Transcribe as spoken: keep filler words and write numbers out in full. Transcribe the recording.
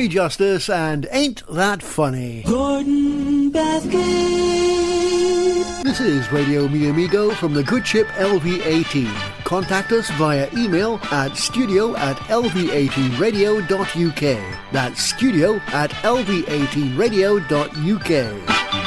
me justice and ain't that funny. Gordon Bathgate. This is Radio Mi Amigo from the good ship L V eighteen. Contact us via email at studio at l v eighteen radio dot u k. That's studio at l v eighteen radio dot u k.